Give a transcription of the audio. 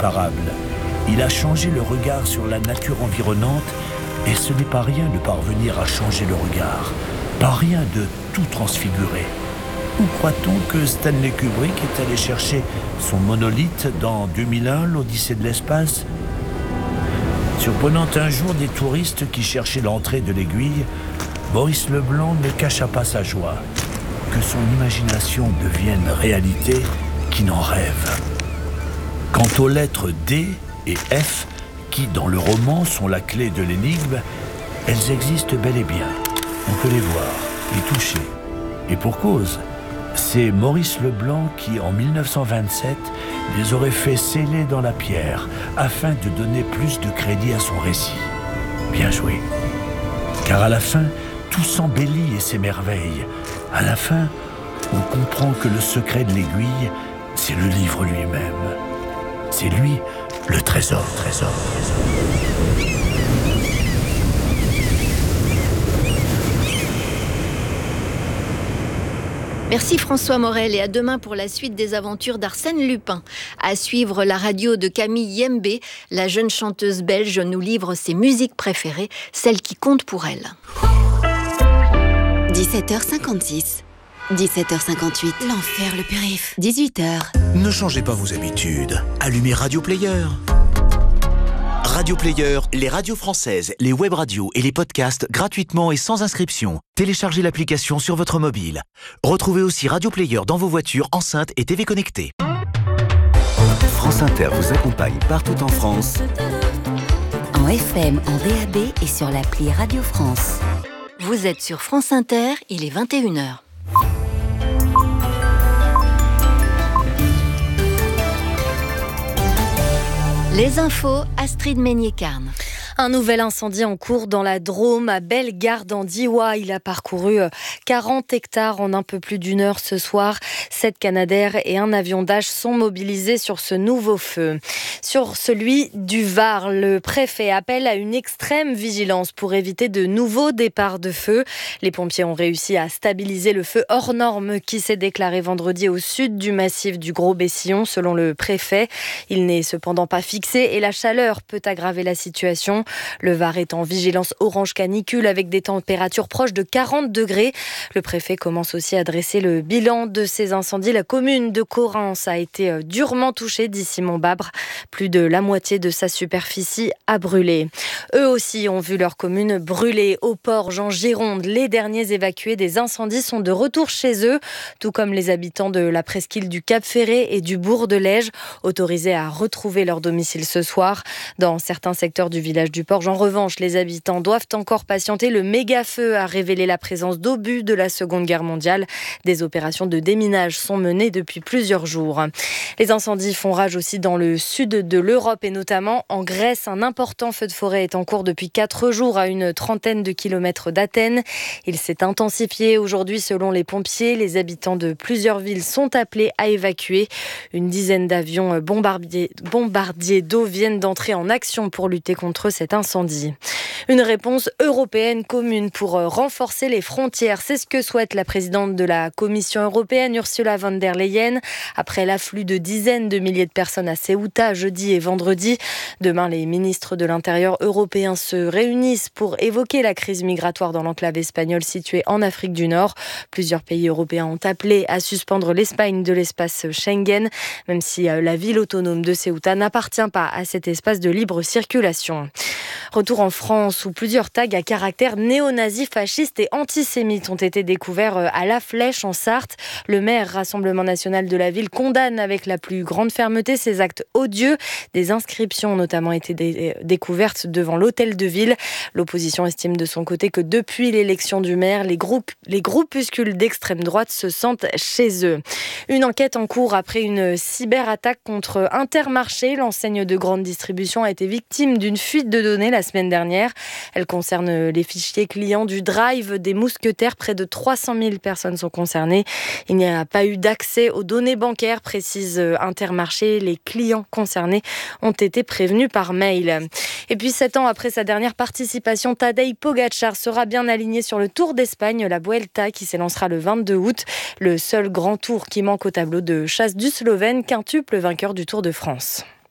irréparable. Il a changé le regard sur la nature environnante et ce n'est pas rien de parvenir à changer le regard, pas rien de tout transfigurer. Ou croit-on que Stanley Kubrick est allé chercher son monolithe dans 2001, l'Odyssée de l'espace ? Surprenant un jour des touristes qui cherchaient l'entrée de l'aiguille, Maurice Leblanc ne cacha pas sa joie. Que son imagination devienne réalité, qui n'en rêve. Quant aux lettres D et F, qui dans le roman sont la clé de l'énigme, elles existent bel et bien. On peut les voir, les toucher. Et pour cause, c'est Maurice Leblanc qui, en 1927, les aurait fait sceller dans la pierre, afin de donner plus de crédit à son récit. Bien joué. Car à la fin, tout s'embellit et s'émerveille. À la fin, on comprend que le secret de l'aiguille, c'est le livre lui-même. C'est lui, le trésor. Merci François Morel et à demain pour la suite des aventures d'Arsène Lupin. À suivre la radio de Camille Yembé, la jeune chanteuse belge nous livre ses musiques préférées, celles qui comptent pour elle. 17h56, 17h58, l'enfer le périph', 18h. Ne changez pas vos habitudes, allumez Radio Player. Radio Player, les radios françaises, les web radios et les podcasts gratuitement et sans inscription. Téléchargez l'application sur votre mobile. Retrouvez aussi Radio Player dans vos voitures, enceintes et TV connectées. France Inter vous accompagne partout en France. En FM, en DAB et sur l'appli Radio France. Vous êtes sur France Inter, il est 21h. Les infos, Astrid Meignet-Carne. Un nouvel incendie en cours dans la Drôme, à Bellegarde en Diois. Il a parcouru 40 hectares en un peu plus d'une heure ce soir. 7 Canadair et un avion Dash sont mobilisés sur ce nouveau feu. Sur celui du Var, le préfet appelle à une extrême vigilance pour éviter de nouveaux départs de feu. Les pompiers ont réussi à stabiliser le feu hors norme qui s'est déclaré vendredi au sud du massif du Gros-Bessillon, selon le préfet. Il n'est cependant pas fixé et la chaleur peut aggraver la situation. Le Var est en vigilance orange canicule avec des températures proches de 40 degrés. Le préfet commence aussi à dresser le bilan de ces incendies. La commune de Correns a été durement touchée, dit Simon Babre. Plus de la moitié de sa superficie a brûlé. Eux aussi ont vu leur commune brûler. Au Porge, en Gironde, les derniers évacués des incendies sont de retour chez eux, tout comme les habitants de la presqu'île du Cap-Ferré et du bourg de Lège, autorisés à retrouver leur domicile ce soir. Dans certains secteurs du village du Porge, en revanche, les habitants doivent encore patienter. Le méga-feu a révélé la présence d'obus de la Seconde Guerre mondiale. Des opérations de déminage sont menées depuis plusieurs jours. Les incendies font rage aussi dans le sud de l'Europe et notamment en Grèce. Un important feu de forêt est en cours depuis 4 jours à une trentaine de kilomètres d'Athènes. Il s'est intensifié aujourd'hui selon les pompiers. Les habitants de plusieurs villes sont appelés à évacuer. Une dizaine d'avions bombardiers d'eau viennent d'entrer en action pour lutter contre cet incendie. Une réponse européenne commune pour renforcer les frontières. C'est ce que souhaite la présidente de la Commission européenne, Ursula von der Leyen, après l'afflux de dizaines de milliers de personnes à Ceuta jeudi et vendredi. Demain, les ministres de l'Intérieur européens se réunissent pour évoquer la crise migratoire dans l'enclave espagnole située en Afrique du Nord. Plusieurs pays européens ont appelé à suspendre l'Espagne de l'espace Schengen, même si la ville autonome de Ceuta n'appartient pas à cet espace de libre circulation. Retour en France où plusieurs tags à caractère néo-nazi, fasciste et antisémite ont été découverts à La Flèche en Sarthe. Le maire Rassemblement national de la ville condamne avec la plus grande fermeté ces actes odieux. Des inscriptions ont notamment été découvertes devant l'hôtel de ville. L'opposition estime de son côté que depuis l'élection du maire, les groupuscules d'extrême droite se sentent chez eux. Une enquête en cours après une cyberattaque contre Intermarché. L'enseigne de grande distribution a été victime d'une fuite de données la semaine dernière. Elle concerne les fichiers clients du Drive des Mousquetaires. Près de 300 000 personnes sont concernées. Il n'y a pas eu d'accès aux données bancaires, précise Intermarché. Les clients concernés ont été prévenus par mail. Et puis 7 ans après sa dernière participation, Tadej Pogačar sera bien aligné sur le Tour d'Espagne, la Vuelta, qui s'élancera le 22 août. Le seul grand tour qui manque au tableau de chasse du Slovène, quintuple vainqueur du Tour de France.